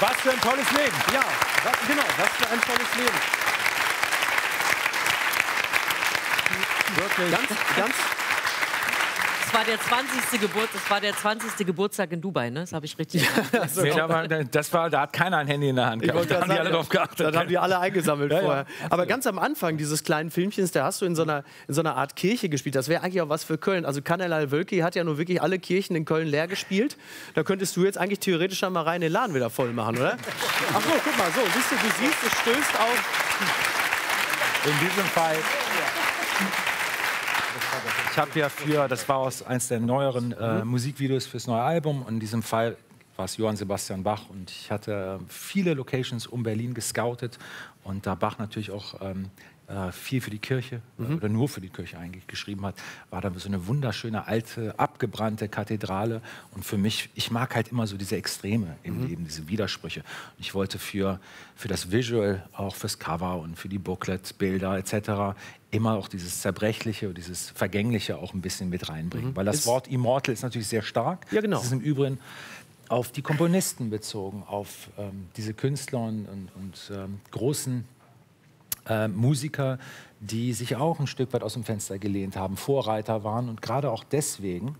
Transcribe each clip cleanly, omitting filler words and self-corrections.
Was für ein tolles Leben. Ja, genau, was für ein tolles Leben. Wirklich. Ganz. Das war der 20. Geburtstag in Dubai, ne? Das habe ich richtig gesagt. Nee, da hat keiner ein Handy in der Hand gehabt. Da haben die alle drauf geachtet. Da haben die alle eingesammelt vorher. Ja. Aber ganz am Anfang dieses kleinen Filmchens, da hast du in so einer Art Kirche gespielt. Das wäre eigentlich auch was für Köln. Also Kanelal Wölki hat ja nur wirklich alle Kirchen in Köln leer gespielt. Da könntest du jetzt eigentlich theoretisch mal rein den Laden wieder voll machen, oder? Ach so, guck mal, so, siehst du, es stößt auf. In diesem Fall. Ich habe ja das war aus eines der neueren Musikvideos fürs neue Album. Und in diesem Fall war es Johann Sebastian Bach. Und ich hatte viele Locations um Berlin gescoutet. Und da Bach natürlich auch viel für die Kirche, oder nur für die Kirche eigentlich geschrieben hat, war da so eine wunderschöne, alte, abgebrannte Kathedrale. Und für mich, ich mag halt immer so diese Extreme im Leben, diese Widersprüche. Und ich wollte für das Visual, auch fürs Cover und für die Booklet-Bilder etc. immer auch dieses Zerbrechliche und dieses Vergängliche auch ein bisschen mit reinbringen. Weil das Wort Immortal ist natürlich sehr stark. Ja, genau. Das ist im Übrigen auf die Komponisten bezogen, auf diese Künstler und großen Musiker, die sich auch ein Stück weit aus dem Fenster gelehnt haben, Vorreiter waren und gerade auch deswegen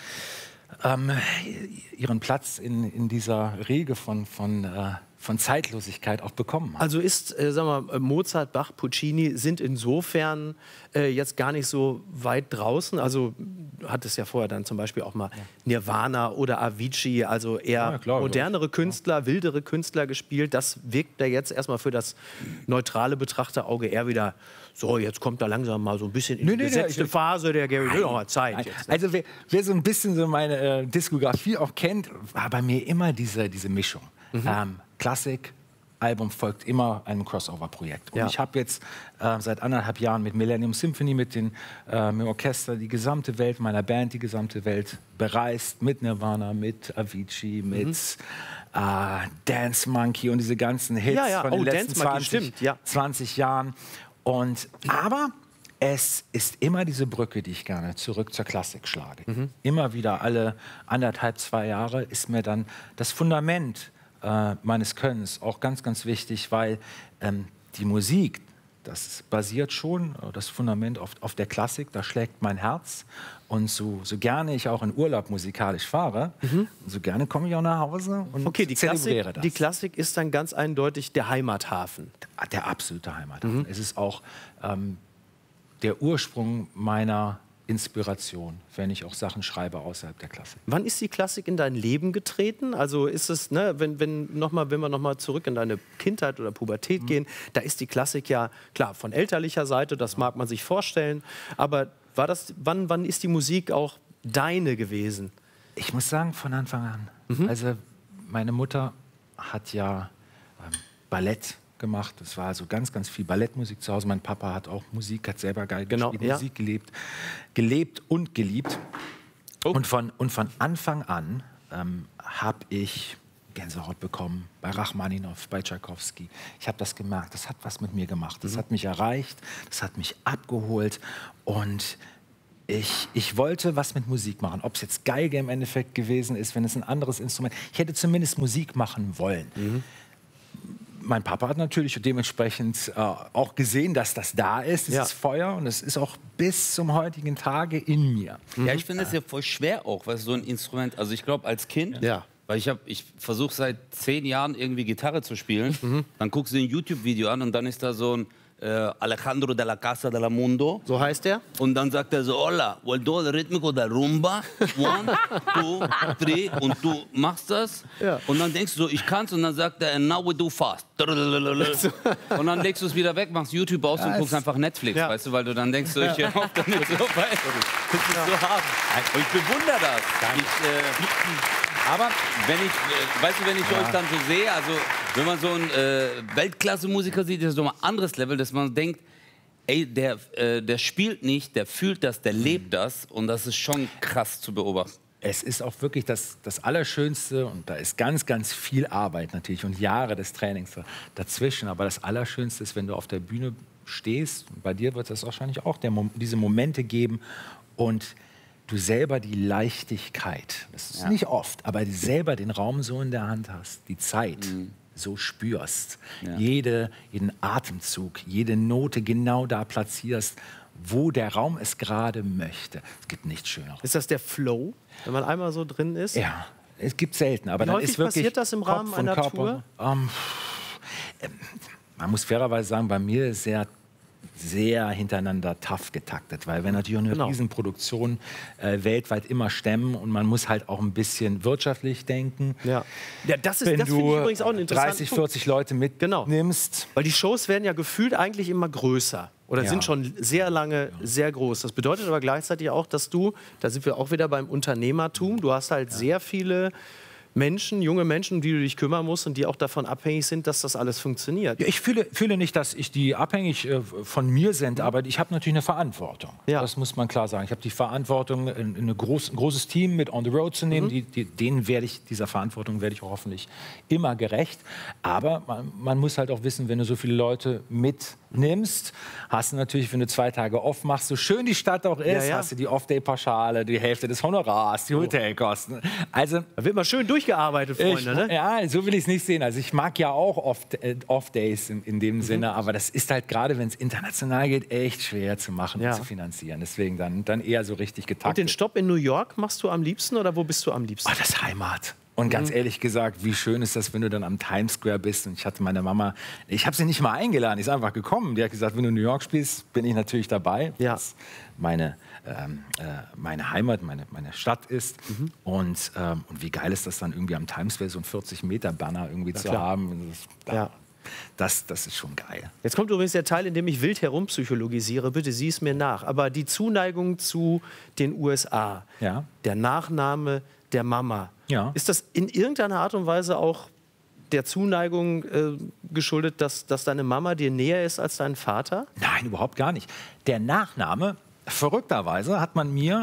ihren Platz in dieser Riege von Zeitlosigkeit auch bekommen haben. Also ist, sagen wir, Mozart, Bach, Puccini sind insofern jetzt gar nicht so weit draußen. Also hat es ja vorher dann zum Beispiel auch mal Nirvana oder Avicii, also eher modernere Künstler, wildere Künstler gespielt. Das wirkt da jetzt erstmal für das neutrale Betrachterauge eher wieder so, jetzt kommt da langsam mal so ein bisschen in die gesetzte Phase, der Gary will noch mal Zeit. Jetzt, ne? Also wer so ein bisschen so meine Diskografie auch kennt, war bei mir immer diese Mischung. Klassik, Album folgt immer einem Crossover-Projekt. Und ich habe jetzt seit 1,5 Jahren mit Millennium Symphony, mit dem Orchester, die gesamte Welt meiner Band, die gesamte Welt bereist, mit Nirvana, mit Avicii, mit Dance Monkey und diese ganzen Hits von den letzten 20 Jahren. Aber es ist immer diese Brücke, die ich gerne zurück zur Klassik schlage. Immer wieder alle 1,5, 2 Jahre ist mir dann das Fundament meines Könnens auch ganz, ganz wichtig, weil die Musik, das basiert schon, das Fundament auf der Klassik, da schlägt mein Herz. Und so gerne ich auch in Urlaub musikalisch fahre, so gerne komme ich auch nach Hause und zelebriere das. Die Klassik ist dann ganz eindeutig der Heimathafen. Der absolute Heimathafen. Es ist auch der Ursprung meiner Inspiration, wenn ich auch Sachen schreibe außerhalb der Klassik. Wann ist die Klassik in dein Leben getreten? Also ist es, ne, wenn wir noch mal zurück in deine Kindheit oder Pubertät gehen, da ist die Klassik ja, klar, von elterlicher Seite, das mag man sich vorstellen, aber wann ist die Musik auch deine gewesen? Ich muss sagen, von Anfang an. Also meine Mutter hat ja Ballett gemacht. Es war also ganz, ganz viel Ballettmusik zu Hause. Mein Papa hat auch Musik, hat selber Geige gespielt, Musik gelebt und geliebt. Und von Anfang an habe ich Gänsehaut bekommen bei Rachmaninow, bei Tschaikowski. Ich habe das gemerkt, das hat was mit mir gemacht. Das hat mich erreicht, das hat mich abgeholt und ich wollte was mit Musik machen. Ob es jetzt Geige im Endeffekt gewesen ist, wenn es ein anderes Instrument. Ich hätte zumindest Musik machen wollen. Mein Papa hat natürlich dementsprechend auch gesehen, dass das da ist, dieses Feuer. Und es ist auch bis zum heutigen Tage in mir. Ja, ich finde es ja voll schwer auch, weil so ein Instrument, also ich glaube als Kind, weil ich versuche seit 10 Jahren irgendwie Gitarre zu spielen, dann guckst du ein YouTube-Video an und dann ist da so ein Alejandro de la Casa de la Mundo. So heißt der? Und dann sagt er so, hola, vuelto el ritmo de rumba, 1, 2, 3 und du machst das und dann denkst du so, ich kann's und dann sagt er, and now we do fast. Und dann legst du es wieder weg, machst YouTube aus und guckst einfach Netflix, weißt du, weil du dann denkst, so, ich hör auf damit so weit. Das ist so hart. Und ich bewundere das. Aber wenn ich euch dann so sehe, also wenn man so einen Weltklasse-Musiker sieht, das ist nochmal ein anderes Level, dass man denkt, ey, der spielt nicht, der fühlt das, der lebt das und das ist schon krass zu beobachten. Es ist auch wirklich das Allerschönste und da ist ganz, ganz viel Arbeit natürlich und Jahre des Trainings dazwischen, aber das Allerschönste ist, wenn du auf der Bühne stehst, bei dir wird es wahrscheinlich auch diese Momente geben und du selber die Leichtigkeit, das ist nicht oft, aber selber den Raum so in der Hand hast, die Zeit so spürst, jeden Atemzug, jede Note genau da platzierst, wo der Raum es gerade möchte. Es gibt nichts Schöneres. Ist das der Flow, wenn man einmal so drin ist? Ja, es gibt selten, aber Wie dann häufig ist wirklich passiert das im Rahmen Kopf und einer Körper. Man muss fairerweise sagen, bei mir ist sehr hintereinander tough getaktet, weil wir natürlich auch eine Riesenproduktion weltweit immer stemmen und man muss halt auch ein bisschen wirtschaftlich denken. Ja, das Wenn finde ich du übrigens auch einen interessanten 30, Punkt. 40 Leute mitnimmst. Weil die Shows werden ja gefühlt eigentlich immer größer oder sind schon sehr lange sehr groß. Das bedeutet aber gleichzeitig auch, dass da sind wir auch wieder beim Unternehmertum, du hast halt sehr viele Menschen, junge Menschen, um die du dich kümmern musst und die auch davon abhängig sind, dass das alles funktioniert. Ja, ich fühle nicht, dass die abhängig von mir sind, aber ich habe natürlich eine Verantwortung. Ja. Das muss man klar sagen. Ich habe die Verantwortung, ein großes Team mit on the road zu nehmen. Dieser Verantwortung werde ich auch hoffentlich immer gerecht. Aber man muss halt auch wissen, wenn du so viele Leute mitnimmst, hast du natürlich, wenn du 2 Tage off machst, so schön die Stadt auch ist, hast du die Off-Day-Pauschale, die Hälfte des Honorars, die Hotelkosten. Also da wird mal schön durchgearbeitet, Freunde. Ne? Ja, so will ich es nicht sehen. Also ich mag ja auch Off-Days in dem Sinne, aber das ist halt gerade, wenn es international geht, echt schwer zu machen und zu finanzieren. Deswegen dann eher so richtig getaktet. Und den Stopp in New York machst du am liebsten oder wo bist du am liebsten? Das ist Heimat. Und ganz ehrlich gesagt, wie schön ist das, wenn du dann am Times Square bist. Und ich hatte meine Mama, ich habe sie nicht mal eingeladen, die ist einfach gekommen. Die hat gesagt, wenn du in New York spielst, bin ich natürlich dabei. Ja. Das meine Heimat, meine Stadt ist. Und wie geil ist das dann irgendwie am Times Square so ein 40-Meter-Banner irgendwie zu haben. Das ist schon geil. Jetzt kommt übrigens der Teil, in dem ich wild herumpsychologisiere. Bitte sieh es mir nach. Aber die Zuneigung zu den USA, der Nachname der Mama, ist das in irgendeiner Art und Weise auch der Zuneigung geschuldet, dass deine Mama dir näher ist als dein Vater? Nein, überhaupt gar nicht. Der Nachname, verrückterweise, hat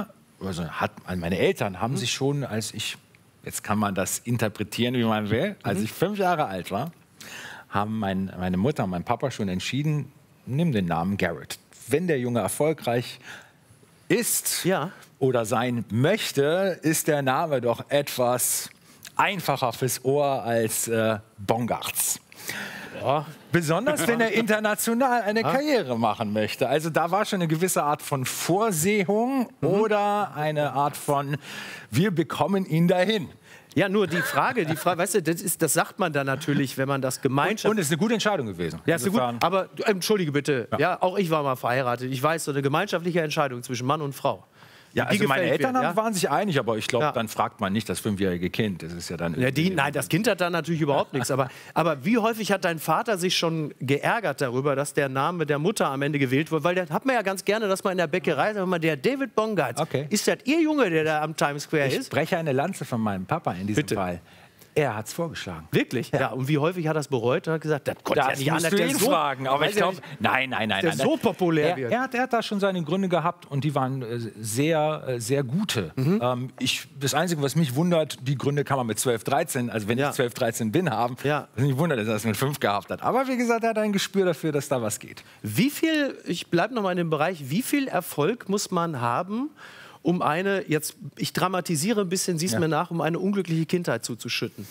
meine Eltern haben sich schon, jetzt kann man das interpretieren, wie man will, als ich 5 Jahre alt war, haben meine Mutter und mein Papa schon entschieden, nimm den Namen Garrett. Wenn der Junge erfolgreich ist oder sein möchte, ist der Name doch etwas einfacher fürs Ohr als Bongartz. Ja. Besonders, wenn er international eine Karriere machen möchte. Also da war schon eine gewisse Art von Vorsehung oder eine Art von, wir bekommen ihn dahin. Ja, nur die Frage, weißt du, das sagt man dann natürlich, wenn man das gemeinschaftlich... Und es ist eine gute Entscheidung gewesen. Ja, ist gut, aber entschuldige bitte, auch ich war mal verheiratet. Ich weiß, so eine gemeinschaftliche Entscheidung zwischen Mann und Frau. Ja, also meine Eltern waren sich einig, aber ich glaube, dann fragt man nicht das 5-jährige Kind. Das ist ja dann nein, das Kind hat dann natürlich überhaupt nichts. Aber wie häufig hat dein Vater sich schon geärgert darüber, dass der Name der Mutter am Ende gewählt wurde? Weil dann hat man ja ganz gerne, dass man in der Bäckerei sagt, der David Bongartz, ist das Ihr Junge, der da am Times Square ist? Ich breche eine Lanze von meinem Papa in diesem Fall. Er hat es vorgeschlagen. Wirklich? Ja. Und wie häufig hat er es bereut? Er hat gesagt, das konnte ja nicht anders. Du ihn fragen, aber ich glaube, nein. Der so populär wird. Er hat da schon seine Gründe gehabt und die waren sehr, sehr gute. Das Einzige, was mich wundert, die Gründe kann man mit 12, 13, also wenn ich 12, 13 bin, haben. Was mich wundert, dass er es mit 5 gehabt hat. Aber wie gesagt, er hat ein Gespür dafür, dass da was geht. Ich bleibe noch mal in dem Bereich, wie viel Erfolg muss man haben, um ich dramatisiere ein bisschen, sieh's mir nach, um eine unglückliche Kindheit zuzuschütten?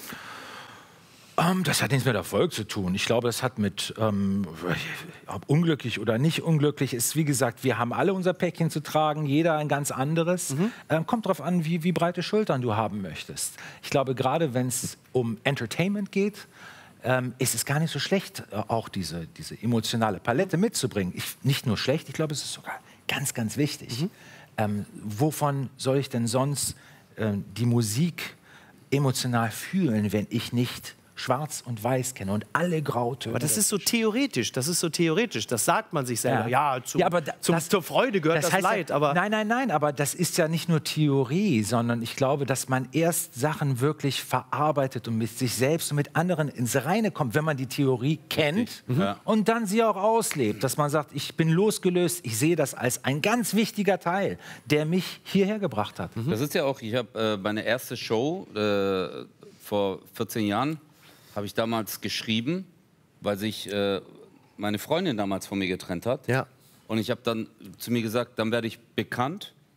Das hat nichts mit Erfolg zu tun. Ich glaube, das hat mit, ob unglücklich oder nicht unglücklich ist, wie gesagt, wir haben alle unser Päckchen zu tragen, jeder ein ganz anderes. Kommt darauf an, wie breite Schultern du haben möchtest. Ich glaube, gerade wenn es um Entertainment geht, ist es gar nicht so schlecht, auch diese emotionale Palette mitzubringen. Nicht nur schlecht, ich glaube, es ist sogar ganz, ganz wichtig. Wovon soll ich denn sonst die Musik emotional fühlen, wenn ich nicht Schwarz und Weiß kenne und alle Grautöne? Aber das ist so theoretisch, das sagt man sich selber. Zur Freude gehört das Leid. Aber nein, aber das ist ja nicht nur Theorie, sondern ich glaube, dass man erst Sachen wirklich verarbeitet und mit sich selbst und mit anderen ins Reine kommt, wenn man die Theorie kennt und dann sie auch auslebt. Dass man sagt, ich bin losgelöst, ich sehe das als ein ganz wichtiger Teil, der mich hierher gebracht hat. Das ist ja auch, ich habe meine erste Show vor 14 Jahren, habe ich damals geschrieben, weil sich meine Freundin damals von mir getrennt hat. Ja. Und ich habe dann zu mir gesagt, dann werde ich bekannt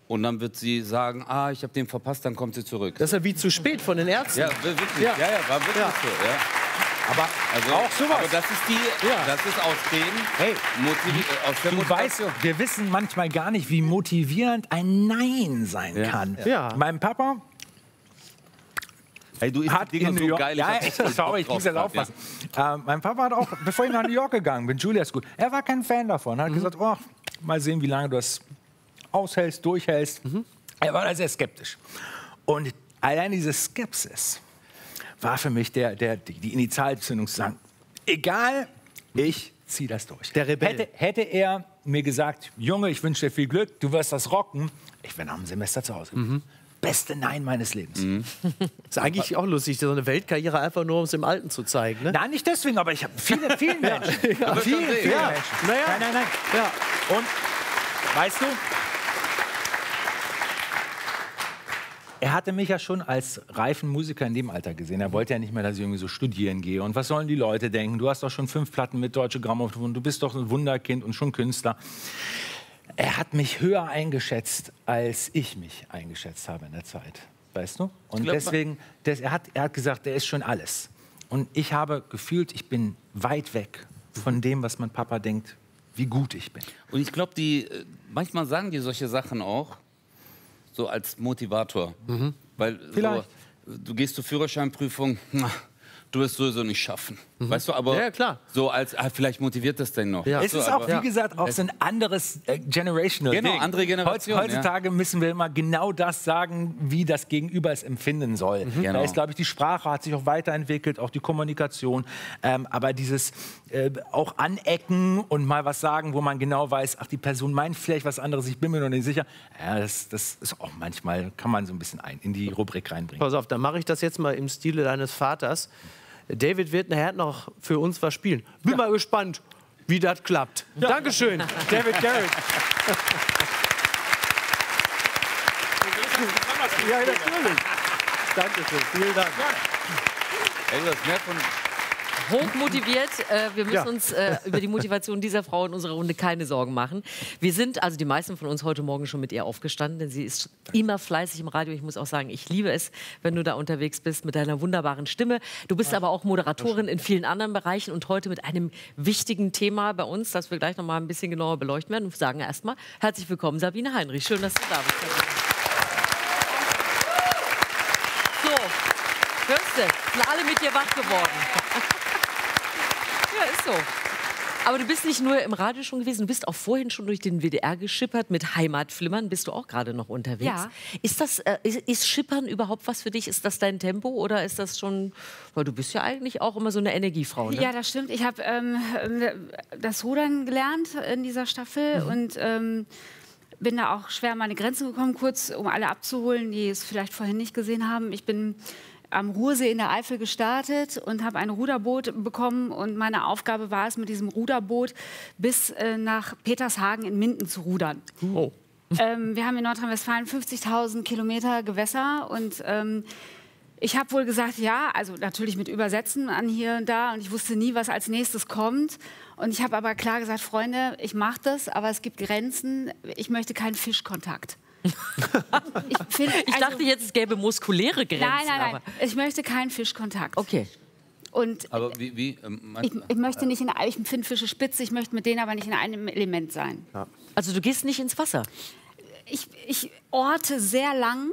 Und dann wird sie sagen, ich habe den verpasst, dann kommt sie zurück. Das ist ja wie zu spät von den Ärzten. Ja, wirklich. Ja, war wirklich so. Ja. Aber Also, auch sowas. aber das ist aus der Du weißt, wir wissen manchmal gar nicht, wie motivierend ein Nein sein kann. Ja. Mein Papa Hey, du isst hat die Dinger in New so York, geil. ja, hab echt sorry, ich Bock muss jetzt drauf aufpassen. Mein Papa hat auch, bevor ich nach New York gegangen bin, Julia School, er war kein Fan davon. Er hat gesagt, mal sehen, wie lange du das aushältst, durchhältst. Er war da sehr skeptisch. Und allein diese Skepsis war für mich die Initialzündung zu sagen, egal, ich ziehe das durch. Der Rebell. Hätte er mir gesagt, Junge, ich wünsche dir viel Glück, du wirst das rocken, ich wäre nach dem Semester zu Hause geblieben. Beste Nein meines Lebens. Ist eigentlich auch lustig, so eine Weltkarriere einfach nur, um es im Alten zu zeigen. Ne? Nein, nicht deswegen, aber ich habe vielen Menschen. Vielen Menschen. Naja. Nein. Ja. Und, weißt du, er hatte mich ja schon als reifen Musiker in dem Alter gesehen. Er wollte ja nicht mehr, dass ich irgendwie so studieren gehe. Und was sollen die Leute denken? Du hast doch schon 5 Platten mit Deutsche Grammophon, du bist doch ein Wunderkind und schon Künstler. Er hat mich höher eingeschätzt, als ich mich eingeschätzt habe in der Zeit. Weißt du? Und deswegen, er hat gesagt, der ist schon alles. Und ich habe gefühlt, ich bin weit weg von dem, was mein Papa denkt, wie gut ich bin. Und ich glaube, manchmal sagen die solche Sachen auch, so als Motivator. Weil so, du gehst zur Führerscheinprüfung, du wirst sowieso nicht schaffen. Weißt du, aber Ja, klar. so als, vielleicht motiviert das denn noch. Ja. Es ist auch, wie gesagt, auch so ein anderes generational Genau, Ding. andere Generation, Heutzutage müssen wir immer genau das sagen, wie das Gegenüber es empfinden soll. Da Genau. ist, glaube ich, die Sprache hat sich auch weiterentwickelt, auch die Kommunikation. Aber dieses auch anecken und mal was sagen, wo man genau weiß, ach, die Person meint vielleicht was anderes, ich bin mir noch nicht sicher. Ja, das ist auch manchmal, kann man so ein bisschen in die Rubrik reinbringen. Pass auf, dann mache ich das jetzt mal im Stile deines Vaters. David wird nachher noch für uns was spielen. Bin mal gespannt, wie das klappt. Dankeschön, David Garrett. Ja, natürlich. Dankeschön, vielen Dank. Ey, du hast mehr von Hochmotiviert. Wir müssen uns über die Motivation dieser Frau in unserer Runde keine Sorgen machen. Wir sind, also die meisten von uns, heute Morgen schon mit ihr aufgestanden, denn sie ist immer fleißig im Radio. Ich muss auch sagen, ich liebe es, wenn du da unterwegs bist mit deiner wunderbaren Stimme. Du bist aber auch Moderatorin in vielen anderen Bereichen und heute mit einem wichtigen Thema bei uns, das wir gleich noch mal ein bisschen genauer beleuchten werden. Und sagen erstmal herzlich willkommen, Sabine Heinrich. Schön, dass du da bist. So, hörst du, sind alle mit dir wach geworden. Ja, ist so. Aber du bist nicht nur im Radio schon gewesen, du bist auch vorhin schon durch den WDR geschippert. Mit Heimatflimmern bist du auch gerade noch unterwegs. Ja. Ist Schippern überhaupt was für dich? Ist das dein Tempo oder ist das schon... Weil du bist ja eigentlich auch immer so eine Energiefrau, ne? Ja, das stimmt. Ich habe das Rudern gelernt in dieser Staffel und bin da auch schwer an meine Grenzen gekommen, kurz um alle abzuholen, die es vielleicht vorhin nicht gesehen haben. Ich bin am Ruhrsee in der Eifel gestartet und habe ein Ruderboot bekommen. Und meine Aufgabe war es, mit diesem Ruderboot bis nach Petershagen in Minden zu rudern. Oh. Wir haben in Nordrhein-Westfalen 50.000 Kilometer Gewässer und ich habe wohl gesagt, ja, also natürlich mit Übersetzen an hier und da und ich wusste nie, was als nächstes kommt. Und ich habe aber klar gesagt, Freunde, ich mache das, aber es gibt Grenzen. Ich möchte keinen Fischkontakt. Ich dachte jetzt, es gäbe muskuläre Grenzen. Nein. Aber Ich möchte keinen Fischkontakt. okay. Und Aber wie ich möchte nicht ich finde Fische spitze, ich möchte mit denen aber nicht in einem Element sein. Ja. Also du gehst nicht ins Wasser? Ich orte sehr lang,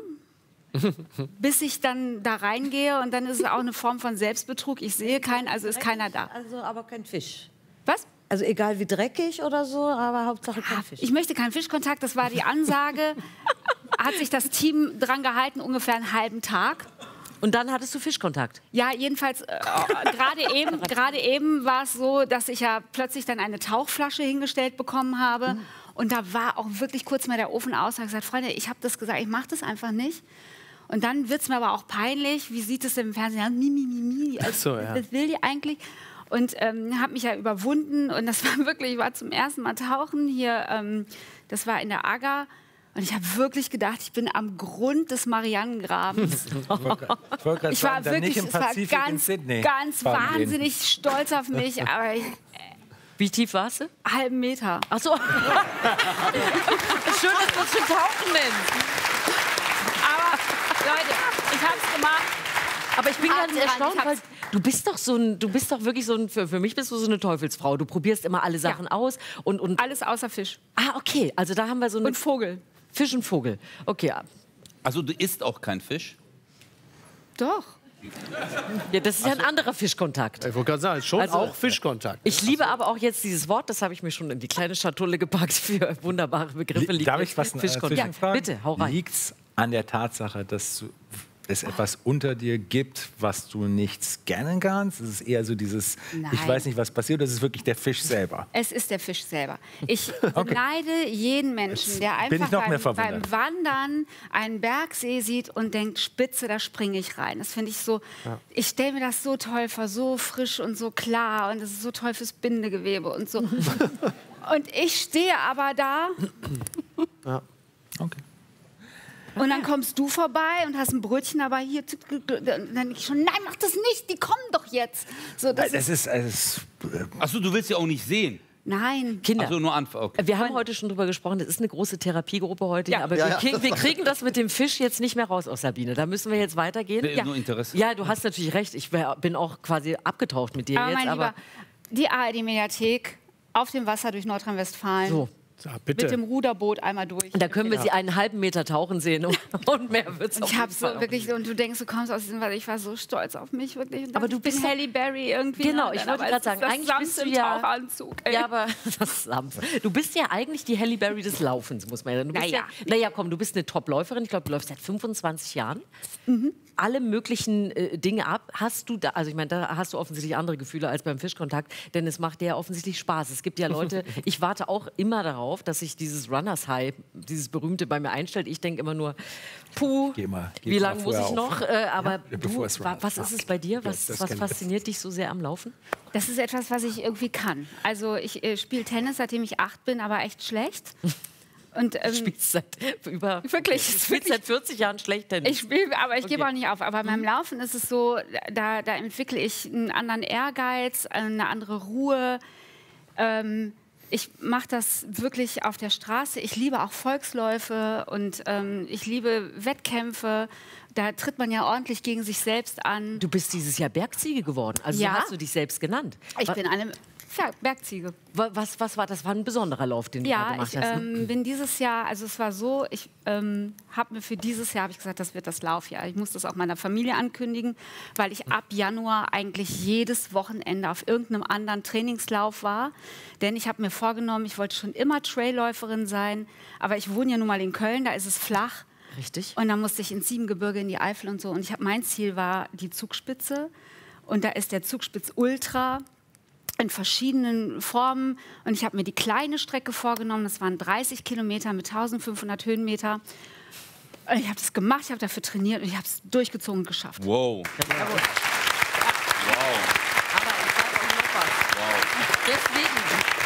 bis ich dann da reingehe und dann ist es auch eine Form von Selbstbetrug. Ich sehe keinen, also ist keiner da. Also aber kein Fisch. Was? Also egal wie dreckig oder so, aber Hauptsache kein Fisch. Ich möchte keinen Fischkontakt, das war die Ansage. Hat sich das Team dran gehalten, ungefähr einen halben Tag. Und dann hattest du Fischkontakt? Ja, jedenfalls, gerade eben war es so, dass ich ja plötzlich dann eine Tauchflasche hingestellt bekommen habe. Und da war auch wirklich kurz mal der Ofen aus. Ich habe gesagt, Freunde, ich habe das gesagt, ich mache das einfach nicht. Und dann wird es mir aber auch peinlich. Wie sieht es denn im Fernsehen aus? Mi. Also, Ach so, ja. Das will die eigentlich. Und habe mich ja überwunden. Und das war wirklich, ich war zum ersten Mal tauchen hier. Das war in der Agger. Und ich habe wirklich gedacht, ich bin am Grund des Marianengrabens. Ich war wirklich, es war ganz wahnsinnig stolz auf mich. Aber Wie tief warst du? Halben Meter. Ach so. Schön, dass du uns schon Tauchen nennst. Aber Leute, ich hab's gemacht. Aber ich bin ganz erstaunt, Ich weil du bist doch wirklich so ein, für mich bist du so eine Teufelsfrau. Du probierst immer alle Sachen aus und Alles außer Fisch. Ah, okay, also da haben wir so eine Und Vogel. Fisch und Vogel. Okay, Also du isst auch kein Fisch? Doch. ja, das ist ja ein anderer Fischkontakt. Ich wollte gerade sagen, schon Also- auch Fischkontakt. Ich liebe aber auch jetzt dieses Wort, das habe ich mir schon in die kleine Schatulle gepackt für wunderbare Begriffe. Darf ich was Fischkontakt. Ja, zwischenfragen? bitte, hau rein. Liegt's an der Tatsache, dass es etwas unter dir gibt, was du nicht scannen kannst? Es ist eher so dieses, Nein. ich weiß nicht, was passiert, das ist wirklich der Fisch selber. Es ist der Fisch selber. Ich beneide jeden Menschen, der bin ich einfach noch mehr beim verwundert. Wandern einen Bergsee sieht und denkt, Spitze, da springe ich rein. Das finde ich so, ich stelle mir das so toll vor, so frisch und so klar und das ist so toll fürs Bindegewebe und so. Und ich stehe aber da Okay. und dann kommst du vorbei und hast ein Brötchen dabei hier. Dann denke ich schon, nein, mach das nicht, die kommen doch jetzt. So, das Das ist, ist Achso, du willst ja auch nicht sehen. nein. Kinder. Also nur anfangen. Okay. Wir haben heute schon drüber gesprochen, das ist eine große Therapiegruppe heute, Ja. aber wir kriegen das mit dem Fisch jetzt nicht mehr raus aus Sabine. Da müssen wir jetzt weitergehen. Nee, nur Interesse. Ja, du hast natürlich recht. Ich bin auch quasi abgetaucht mit dir Aber jetzt. mein Aber Lieber, die ARD-Mediathek auf dem Wasser durch Nordrhein-Westfalen. so. Ja, Mit bitte. dem Ruderboot einmal durch. Da können wir sie einen halben Meter tauchen sehen und mehr wird's Und auf ich habe jeden so Fall auch wirklich, und du denkst, du kommst aus diesem, weil ich war so stolz auf mich, wirklich. Und Aber dachte, du ich bin bist doch- Halle Berry irgendwie. Genau, ne? ich wollte Aber gerade es sagen, ist das eigentlich bist Sams du im ja- Tauchanzug, ey. Ja, aber das ist sanft. Du bist ja eigentlich die Halle Berry des Laufens, muss man ja sagen. Du bist Naja. komm, du bist eine Top-Läuferin. Ich glaube, du läufst seit 25 Jahren. Alle möglichen Dinge ab. Hast du da, also ich meine, da hast du offensichtlich andere Gefühle als beim Fischkontakt, denn es macht dir ja offensichtlich Spaß. Es gibt ja Leute, ich warte auch immer darauf, dass sich dieses Runners High, dieses berühmte bei mir einstellt. Ich denke immer nur, puh, Geh mal wie lange muss vorher ich noch? Aber bevor du, es Runners was ist es bei dir? Was das kenn ich. fasziniert dich so sehr am Laufen? Das ist etwas, was ich irgendwie kann. Also ich spiele Tennis, seitdem ich 8 bin, aber echt schlecht. Und Du spielst seit Wirklich, du spielst seit 40 Jahren schlecht Tennis. ich spiele, aber ich gebe Okay. auch nicht auf. Aber beim Laufen ist es so, da entwickle ich einen anderen Ehrgeiz, eine andere Ruhe. Ich mache das wirklich auf der Straße. Ich liebe auch Volksläufe und ich liebe Wettkämpfe. Da tritt man ja ordentlich gegen sich selbst an. Du bist dieses Jahr Bergziege geworden. Also Ja. so hast du dich selbst genannt. Ich bin eine Bergziege. Was war das? War ein besonderer Lauf, den du da Ja, gemacht ich hast. Ne? bin dieses Jahr, also es war so, ich habe mir für dieses Jahr, habe ich gesagt, das wird das Laufjahr. Ich muss das auch meiner Familie ankündigen, weil ich ab Januar eigentlich jedes Wochenende auf irgendeinem anderen Trainingslauf war. Denn ich habe mir vorgenommen, ich wollte schon immer Trailläuferin sein, aber ich wohne ja nun mal in Köln, da ist es flach. Richtig. Und dann musste ich ins Siebengebirge, in die Eifel und so. Und mein Ziel war die Zugspitze. Und da ist der Zugspitz Ultra in verschiedenen Formen. Und ich habe mir die kleine Strecke vorgenommen. Das waren 30 Kilometer mit 1500 Höhenmeter. Und ich habe das gemacht, ich habe dafür trainiert und ich habe es durchgezogen und geschafft. Wow. Aber ich sag euch noch was. Deswegen,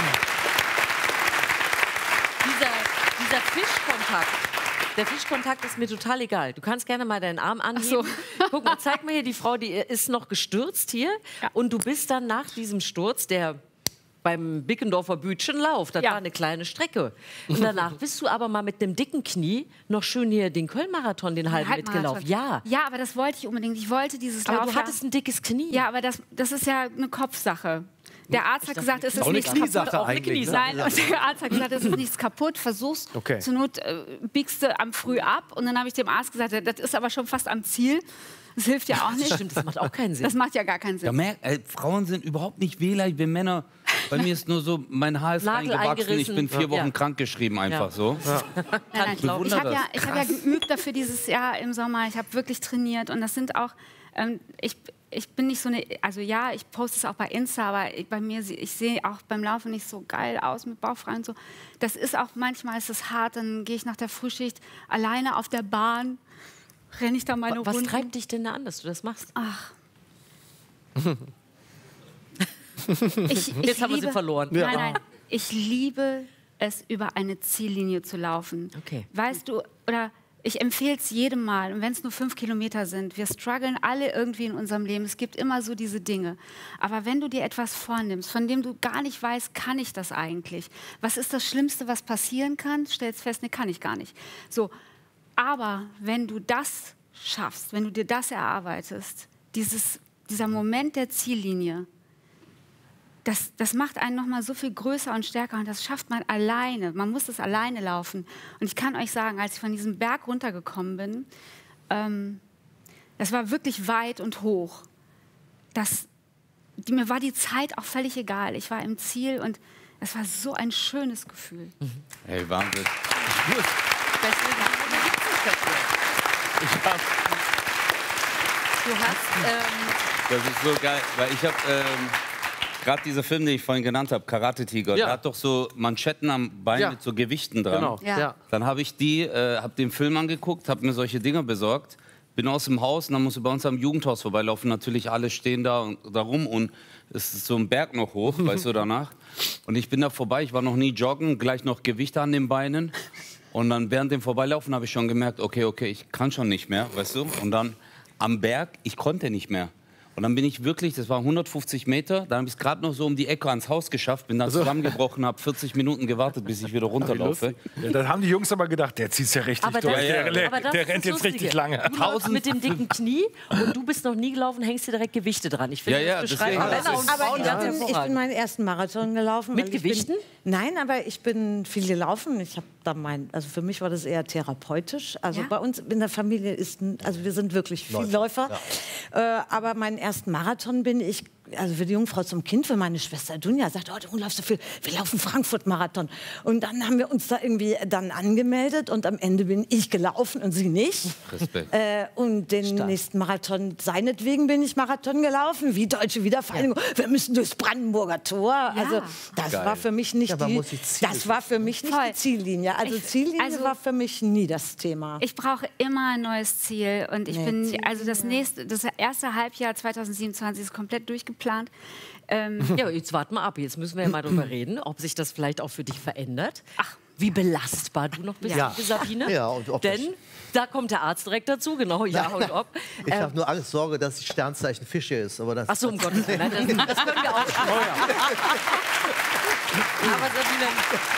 dieser Fischkontakt, der Fischkontakt ist mir total egal. Du kannst gerne mal deinen Arm anheben. so. Guck mal, zeig mir hier die Frau, die ist noch gestürzt hier. Ja. Und du bist dann nach diesem Sturz, der beim Bickendorfer Bütchenlauf, das Ja. war eine kleine Strecke. Und danach bist du aber mal mit einem dicken Knie noch schön hier den Köln-Marathon, den halben Halbmarathon. mitgelaufen. Ja, Ja, aber das wollte ich unbedingt. Ich wollte dieses aber du Laufjahr. hattest ein dickes Knie. Ja, aber das ist ja eine Kopfsache. Der Arzt hat gesagt, es ist Auch eine nichts kaputt. Kniesache Auch eine eigentlich. Ne? Nein, und der Arzt hat gesagt, es ist nichts kaputt, versuch's. Okay. Zur Not biegst du am Früh ab. Und dann habe ich dem Arzt gesagt, das ist aber schon fast am Ziel. Das hilft ja auch nicht. Stimmt, das macht auch keinen Sinn. Das macht ja gar keinen Sinn. Frauen sind überhaupt nicht wehleidig, wir Männer. Bei mir ist nur so, mein Haar ist Nagel reingewachsen, ich bin 4 Wochen Ja. krankgeschrieben, einfach so. Nein, ich bewundere ich habe ja, das. hab ja geübt dafür dieses Jahr im Sommer. Ich habe wirklich trainiert. Und das sind auch, ich bin nicht so eine, also ja, ich poste es auch bei Insta, aber bei mir, ich sehe auch beim Laufen nicht so geil aus mit Bauch frei und so. Das ist auch, manchmal ist es hart, dann gehe ich nach der Frühschicht alleine auf der Bahn, renne ich da meine Was Runden. treibt dich denn da an, dass du das machst? Jetzt haben wir sie verloren. Nein, nein. Ich liebe es, über eine Ziellinie zu laufen. Okay. Weißt du, oder ich empfehle es jedem Mal. Und wenn es nur 5 Kilometer sind, wir strugglen alle irgendwie in unserem Leben. Es gibt immer so diese Dinge. Aber wenn du dir etwas vornimmst, von dem du gar nicht weißt, kann ich das eigentlich? Was ist das Schlimmste, was passieren kann? Stellst fest, nee, kann ich gar nicht. So, aber wenn du das schaffst, wenn du dir das erarbeitest, dieser Moment der Ziellinie, das macht einen noch mal so viel größer und stärker und das schafft man alleine. Man muss das alleine laufen. Und ich kann euch sagen, als ich von diesem Berg runtergekommen bin, das war wirklich weit und hoch. Mir war die Zeit auch völlig egal. Ich war im Ziel und es war so ein schönes Gefühl. Hey, Wahnsinn. Das ist so geil, weil ich habe gerade dieser Film, den ich vorhin genannt habe, Karate Tiger, der hat doch so Manschetten am Bein mit so Gewichten dran. Genau. Ja. Dann habe ich hab den Film angeguckt, habe mir solche Dinger besorgt, bin aus dem Haus und dann musste bei uns am Jugendhaus vorbeilaufen. Natürlich alle stehen da rum und es ist so ein Berg noch hoch, weißt du, danach. Und ich bin da vorbei, ich war noch nie joggen, gleich noch Gewichte an den Beinen. Und dann während dem Vorbeilaufen habe ich schon gemerkt, okay, ich kann schon nicht mehr, weißt du. Und dann am Berg, ich konnte nicht mehr. Und dann bin ich wirklich, das waren 150 Meter, dann habe ich es gerade noch so um die Ecke ans Haus geschafft, bin dann zusammengebrochen, habe 40 Minuten gewartet, bis ich wieder runterlaufe. Ja, dann haben die Jungs aber gedacht, der zieht es ja richtig Aber durch. das Der rennt jetzt richtig lange. Du läufst mit dem dicken Knie und du bist noch nie gelaufen, hängst dir direkt Gewichte dran. Ich finde, das beschreibt deswegen. Männer und Frauen ganz Ich bin hervorragend. meinen ersten Marathon gelaufen. Mit weil ich Gewichten? Nein, aber ich bin viel gelaufen. Ich habe da also für mich war das eher therapeutisch. Also bei uns in der Familie also wir sind wirklich Vielläufer. Aber meinen ersten Marathon bin ich, also für die Jungfrau zum Kind, für meine Schwester Dunja, sagt, oh, du läufst so viel, wir laufen Frankfurt-Marathon. Und dann haben wir uns da irgendwie dann angemeldet und am Ende bin ich gelaufen und sie nicht. Respekt. Und den nächsten Marathon, seinetwegen bin ich Marathon gelaufen, wie Deutsche Wiedervereinigung. Wir müssen durchs Brandenburger Tor. Also das war für mich nicht die Ziellinie. Also Ziellinie war für mich nie das Thema. Ich brauche immer ein neues Ziel und ich bin, also das erste Halbjahr 2027 ist komplett durchgeplant. Ja, jetzt warten wir ab. Jetzt müssen wir ja mal drüber reden, ob sich das vielleicht auch für dich verändert. Ach, wie belastbar du noch bist, liebe Sabine. Ja, und ob denn da kommt der Arzt direkt dazu, genau, ja und ob. Ich habe nur Angst, Sorge, dass die Sternzeichen Fische ist. Aber das Ach so, um Gottes Willen, das können wir auch schon. Aber Sabine,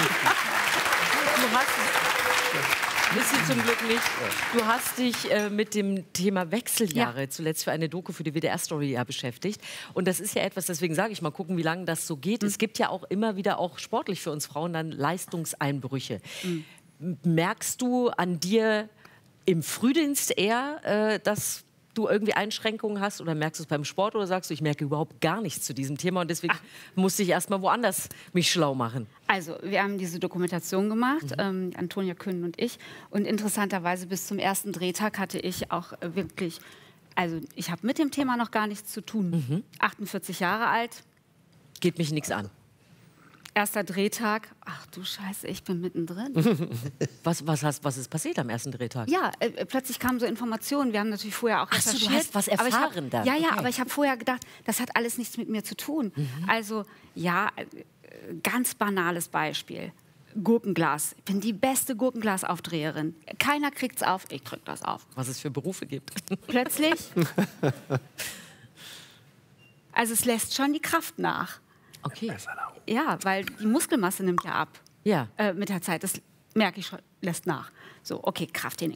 du hast bist du zum Glück nicht. Du hast dich mit dem Thema Wechseljahre zuletzt für eine Doku für die WDR-Story beschäftigt. Und das ist ja etwas, deswegen sage ich mal, gucken, wie lange das so geht. Es gibt ja auch immer wieder, auch sportlich für uns Frauen, dann Leistungseinbrüche. Merkst du an dir im Frühdienst eher, dass du irgendwie Einschränkungen hast oder merkst du es beim Sport oder sagst du, ich merke überhaupt gar nichts zu diesem Thema und deswegen musste ich erst mal woanders mich schlau machen? Also, wir haben diese Dokumentation gemacht, Antonia Kühn und ich. Und interessanterweise bis zum ersten Drehtag hatte ich auch wirklich, also ich habe mit dem Thema noch gar nichts zu tun. 48 Jahre alt. Geht mich nichts an. Erster Drehtag, ach du Scheiße, ich bin mittendrin. Was ist passiert am ersten Drehtag? Ja, plötzlich kamen so Informationen. Wir haben natürlich vorher auch recherchiert. Ach so, du hast was erfahren dann. Ja, okay. aber ich habe vorher gedacht, das hat alles nichts mit mir zu tun. Also, ja, ganz banales Beispiel. Gurkenglas. Ich bin die beste Gurkenglasaufdreherin. Keiner kriegt's auf, ich drück das auf. Was es für Berufe gibt. Plötzlich. Also es lässt schon die Kraft nach. Okay. Ja, weil die Muskelmasse nimmt ja ab. Ja. Mit der Zeit. Das merke ich schon, lässt nach. So, okay, Krafttraining.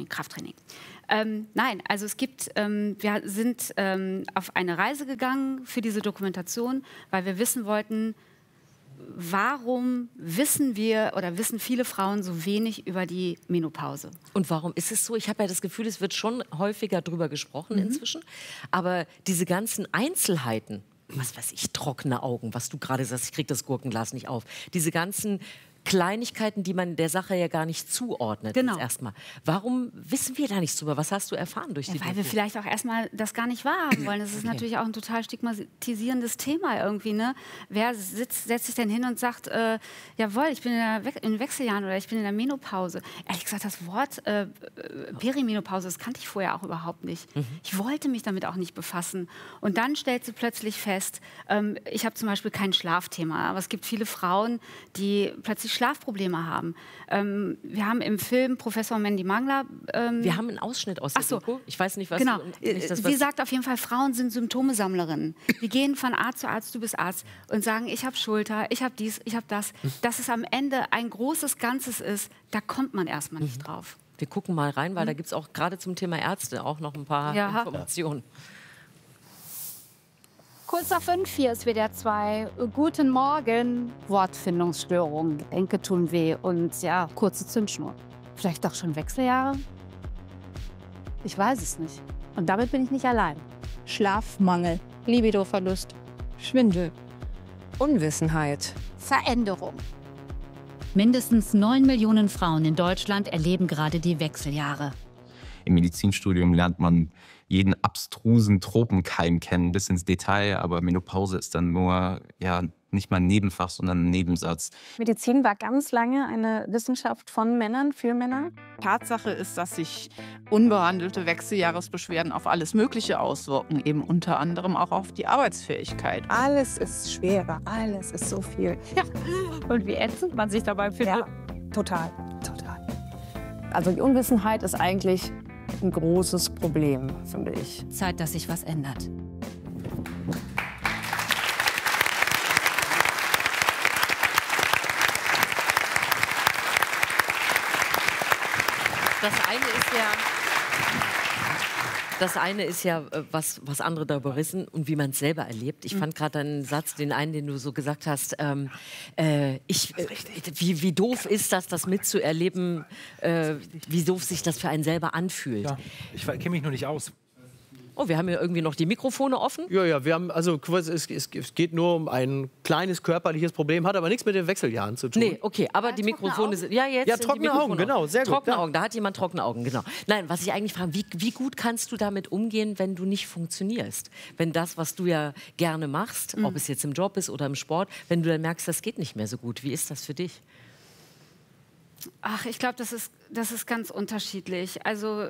Nein, also es gibt, wir sind auf eine Reise gegangen für diese Dokumentation, weil wir wissen wollten, warum wissen wir oder wissen viele Frauen so wenig über die Menopause? Und warum ist es so? Ich habe ja das Gefühl, es wird schon häufiger drüber gesprochen inzwischen. Aber diese ganzen Einzelheiten, was weiß ich, trockene Augen, was du gerade sagst, ich kriege das Gurkenglas nicht auf. Diese ganzen Kleinigkeiten, die man der Sache ja gar nicht zuordnet. Genau. Erstmal. Warum wissen wir da nichts drüber? Was hast du erfahren durch die Weil Doku? wir vielleicht auch erstmal das gar nicht wahrhaben wollen. Das ist natürlich auch ein total stigmatisierendes Thema irgendwie. Ne? Wer setzt sich denn hin und sagt, jawohl, ich bin in Wechseljahren oder ich bin in der Menopause. Ehrlich gesagt, das Wort Perimenopause, das kannte ich vorher auch überhaupt nicht. Ich wollte mich damit auch nicht befassen. Und dann stellt sie plötzlich fest, ich habe zum Beispiel kein Schlafthema, aber es gibt viele Frauen, die plötzlich Schlafprobleme haben. Wir haben im Film Professor Mandy Mangler... wir haben einen Ausschnitt aus der Doku. Ich weiß nicht, was... Genau. Nicht, Sie sagt auf jeden Fall, Frauen sind Symptomesammlerinnen. Die gehen von Arzt zu Arzt, du bist Arzt, und sagen, ich habe Schulter, ich habe dies, ich habe das. Dass es am Ende ein großes Ganzes ist, da kommt man erstmal nicht drauf. Wir gucken mal rein, weil da gibt es auch gerade zum Thema Ärzte auch noch ein paar Informationen. Kurz nach 5, hier ist WDR 2. Guten Morgen. Wortfindungsstörungen, Gelenke tun weh und ja, kurze Zündschnur. Vielleicht doch schon Wechseljahre? Ich weiß es nicht. Und damit bin ich nicht allein. Schlafmangel, Libidoverlust, Schwindel, Unwissenheit, Veränderung. Mindestens 9 Millionen Frauen in Deutschland erleben gerade die Wechseljahre. Im Medizinstudium lernt man jeden abstrusen Tropenkeim kennen, bis ins Detail. Aber Menopause ist dann nur nicht mal ein Nebenfach, sondern ein Nebensatz. Medizin war ganz lange eine Wissenschaft von Männern, für Männer. Tatsache ist, dass sich unbehandelte Wechseljahresbeschwerden auf alles Mögliche auswirken, eben unter anderem auch auf die Arbeitsfähigkeit. Alles ist schwerer, alles ist so viel. Ja. Und wie ätzend man sich dabei fühlt. Ja, total. Also die Unwissenheit ist eigentlich ein großes Problem, finde ich. Zeit, dass sich was ändert. Das eine ist ja, was andere darüber wissen und wie man es selber erlebt. Ich fand gerade einen Satz, den du so gesagt hast, wie doof ist das mitzuerleben, wie doof sich das für einen selber anfühlt. Ja, ich kenne mich nur nicht aus. Oh, wir haben hier irgendwie noch die Mikrofone offen. Ja, wir haben, also es geht nur um ein kleines körperliches Problem, hat aber nichts mit den Wechseljahren zu tun. Nee, okay, aber die Mikrofone sind... Ja, jetzt sind trockene die Augen, genau, sehr gut. Trockene Augen, da hat jemand trockene Augen, genau. Nein, was ich eigentlich frage, wie gut kannst du damit umgehen, wenn du nicht funktionierst? Wenn das, was du ja gerne machst, ob es jetzt im Job ist oder im Sport, wenn du dann merkst, das geht nicht mehr so gut. Wie ist das für dich? Ach, ich glaube, das ist ganz unterschiedlich. Also...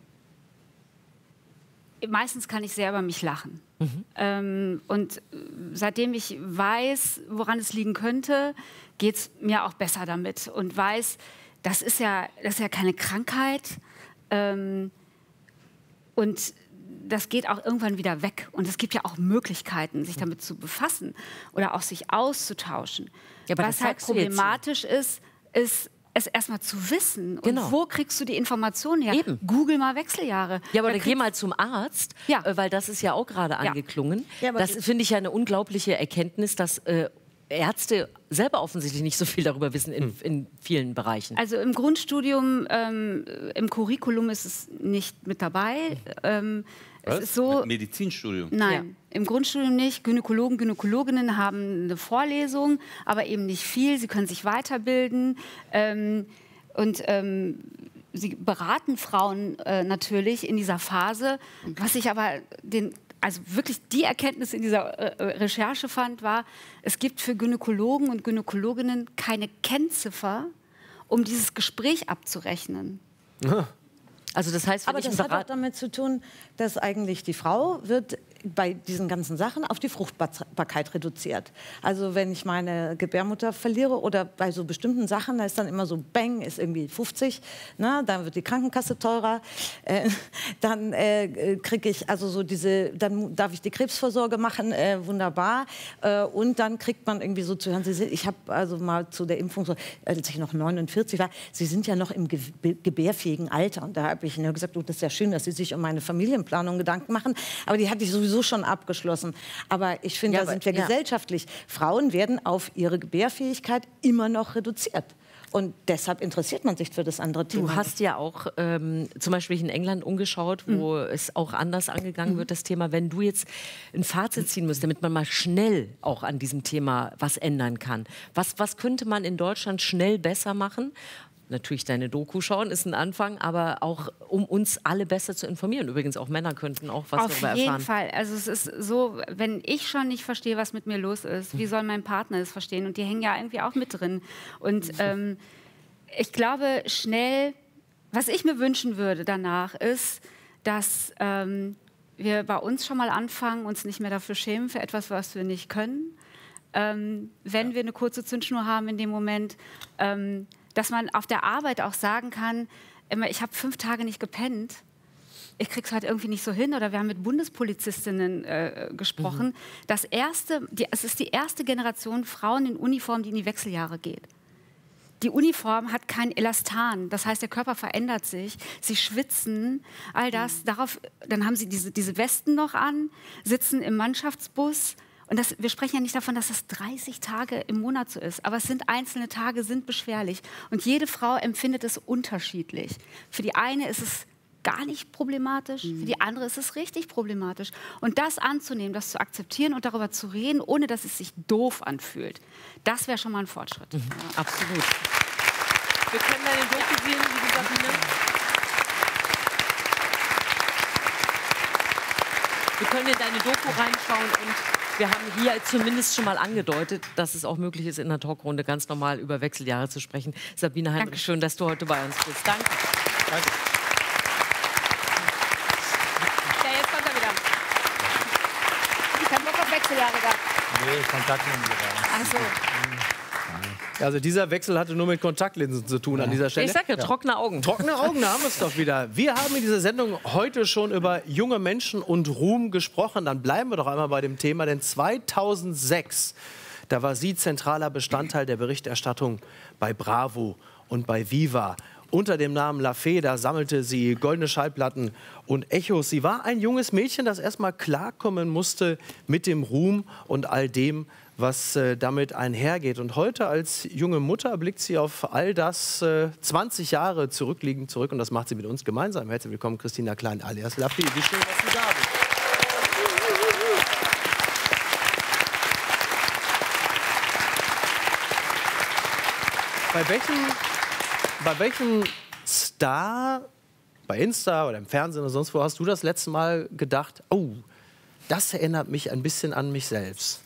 Meistens kann ich sehr über mich lachen. Und seitdem ich weiß, woran es liegen könnte, geht es mir auch besser damit. Und weiß, das ist ja keine Krankheit. Und das geht auch irgendwann wieder weg. Und es gibt ja auch Möglichkeiten, sich damit zu befassen oder auch sich auszutauschen. Ja, aber was halt problematisch ist es erstmal zu wissen. Und wo kriegst du die Informationen her? Eben. Google mal Wechseljahre. Ja, aber dann geh mal zum Arzt, weil das ist ja auch gerade angeklungen. Ja, das finde ich ja eine unglaubliche Erkenntnis, dass Ärzte selber offensichtlich nicht so viel darüber wissen in vielen Bereichen. Also im Grundstudium, im Curriculum ist es nicht mit dabei. Es ist so, Medizinstudium? Nein, im Grundstudium nicht. Gynäkologen, Gynäkologinnen haben eine Vorlesung, aber eben nicht viel. Sie können sich weiterbilden sie beraten Frauen natürlich in dieser Phase. Was ich aber also wirklich die Erkenntnis in dieser Recherche fand, war, es gibt für Gynäkologen und Gynäkologinnen keine Kennziffer, um dieses Gespräch abzurechnen. Also das heißt, aber das hat auch damit zu tun, dass eigentlich die Frau wird bei diesen ganzen Sachen auf die Fruchtbarkeit reduziert. Also wenn ich meine Gebärmutter verliere oder bei so bestimmten Sachen, da ist dann immer so, bang, ist irgendwie 50, ne? Dann wird die Krankenkasse teurer, dann kriege ich also so dann darf ich die Krebsvorsorge machen, wunderbar, und dann kriegt man irgendwie so zu hören, ich habe also mal zu der Impfung, als ich noch 49 war, Sie sind ja noch im gebärfähigen Alter, und da habe ich gesagt, das ist ja schön, dass Sie sich um meine Familienplanung Gedanken machen, aber die hatte ich sowieso schon abgeschlossen. Aber ich finde, da sind wir gesellschaftlich. Frauen werden auf ihre Gebärfähigkeit immer noch reduziert. Und deshalb interessiert man sich für das andere Thema. Du hast ja auch zum Beispiel in England umgeschaut, wo es auch anders angegangen wird, das Thema. Wenn du jetzt ein Fazit ziehen müsst, damit man mal schnell auch an diesem Thema was ändern kann. Was könnte man in Deutschland schnell besser machen? Natürlich deine Doku schauen ist ein Anfang, aber auch um uns alle besser zu informieren. Übrigens auch Männer könnten auch was darüber erfahren. Auf jeden Fall. Also es ist so, wenn ich schon nicht verstehe, was mit mir los ist, wie soll mein Partner es verstehen? Und die hängen ja irgendwie auch mit drin. Und ich glaube schnell, was ich mir wünschen würde danach ist, dass wir bei uns schon mal anfangen, uns nicht mehr dafür schämen für etwas, was wir nicht können. wenn wir eine kurze Zündschnur haben in dem Moment, dass man auf der Arbeit auch sagen kann, immer, ich habe 5 Tage nicht gepennt, ich krieg's halt irgendwie nicht so hin. Oder wir haben mit Bundespolizistinnen gesprochen. Es ist die erste Generation Frauen in Uniform, die in die Wechseljahre geht. Die Uniform hat kein Elastan, das heißt, der Körper verändert sich, sie schwitzen, all das. Dann haben sie diese Westen noch an, sitzen im Mannschaftsbus. Und wir sprechen ja nicht davon, dass das 30 Tage im Monat so ist, aber einzelne Tage sind beschwerlich. Und jede Frau empfindet es unterschiedlich. Für die eine ist es gar nicht problematisch, für die andere ist es richtig problematisch. Und das anzunehmen, das zu akzeptieren und darüber zu reden, ohne dass es sich doof anfühlt, das wäre schon mal ein Fortschritt. Ja, absolut. Wir können deine Doku sehen, liebe Sabine. Wir können in deine Doku reinschauen und wir haben hier zumindest schon mal angedeutet, dass es auch möglich ist, in der Talkrunde ganz normal über Wechseljahre zu sprechen. Sabine Heinrich, schön, dass du heute bei uns bist. Danke. Danke. Nee, Kontaktlinsen. Ach so. Also dieser Wechsel hatte nur mit Kontaktlinsen zu tun an dieser Stelle. Ich sag ja, trockene Augen. Trockene Augen, da haben wir es doch wieder. Wir haben in dieser Sendung heute schon über junge Menschen und Ruhm gesprochen. Dann bleiben wir doch einmal bei dem Thema, denn 2006, da war sie zentraler Bestandteil der Berichterstattung bei Bravo und bei Viva. Unter dem Namen La Fee, da sammelte sie goldene Schallplatten und Echos. Sie war ein junges Mädchen, das erstmal klarkommen musste mit dem Ruhm und all dem, was damit einhergeht. Und heute als junge Mutter blickt sie auf all das 20 Jahre zurückliegend zurück. Und das macht sie mit uns gemeinsam. Herzlich willkommen, Christina Klein alias La Fee. Wie schön, dass Sie da sind. Bei welchem Star, bei Insta oder im Fernsehen oder sonst wo, hast du das letzte Mal gedacht, oh, das erinnert mich ein bisschen an mich selbst?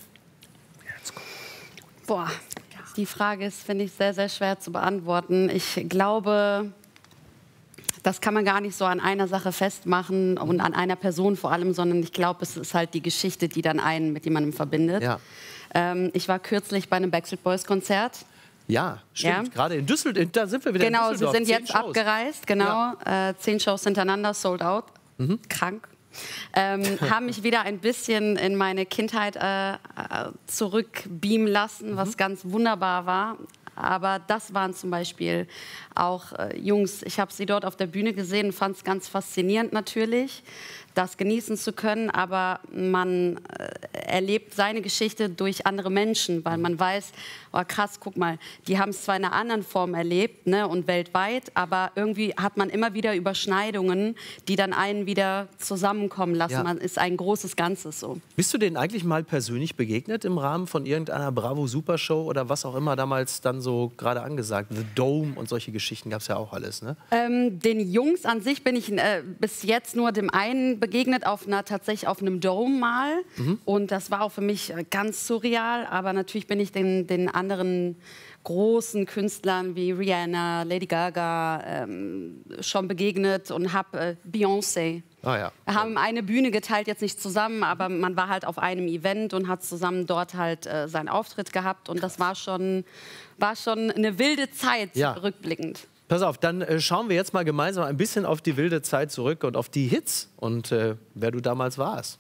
Boah, die Frage ist, finde ich, sehr, sehr schwer zu beantworten. Ich glaube, das kann man gar nicht so an einer Sache festmachen und an einer Person vor allem, sondern ich glaube, es ist halt die Geschichte, die dann einen mit jemandem verbindet. Ja. Ich war kürzlich bei einem Backstreet Boys Konzert. Ja, stimmt. Ja. Gerade in Düsseldorf, da sind wir wieder genau, in Düsseldorf. Genau, sie sind jetzt abgereist, genau. Ja. 10 Shows hintereinander, sold out. Krank. Haben mich wieder ein bisschen in meine Kindheit zurückbeamen lassen, was ganz wunderbar war. Aber das waren zum Beispiel auch Jungs, ich habe sie dort auf der Bühne gesehen und fand es ganz faszinierend natürlich, das genießen zu können, aber man erlebt seine Geschichte durch andere Menschen, weil man weiß, oh krass, guck mal, die haben es zwar in einer anderen Form erlebt, ne, und weltweit, aber irgendwie hat man immer wieder Überschneidungen, die dann einen wieder zusammenkommen lassen. Ja. Man ist ein großes Ganzes so. Bist du denen eigentlich mal persönlich begegnet im Rahmen von irgendeiner Bravo-Supershow oder was auch immer damals dann so gerade angesagt? The Dome und solche Geschichten gab es ja auch alles, ne? Den Jungs an sich bin ich bis jetzt nur dem einen begegnet, tatsächlich auf einem Dome mal. Und das war auch für mich ganz surreal. Aber natürlich bin ich den anderen großen Künstlern wie Rihanna, Lady Gaga schon begegnet und habe Beyoncé. Wir haben eine Bühne geteilt, jetzt nicht zusammen, aber man war halt auf einem Event und hat zusammen dort halt seinen Auftritt gehabt. Und das war schon eine wilde Zeit, rückblickend. Pass auf, dann schauen wir jetzt mal gemeinsam ein bisschen auf die wilde Zeit zurück und auf die Hits und wer du damals warst.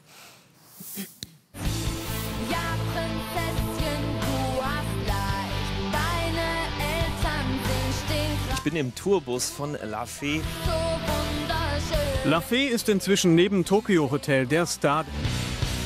Ja, Prinzesschen, du hast leicht, deine Eltern sind stinkreich. Ich bin im Tourbus von La Fee. So wunderschön. La Fee ist inzwischen neben Tokyo Hotel der Star.